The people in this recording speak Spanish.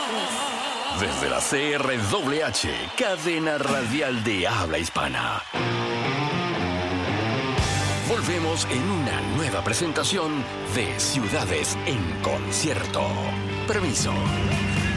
Desde la CRWH, cadena radial de habla hispana. Volvemos en una nueva presentación de Ciudades en Concierto. Permiso.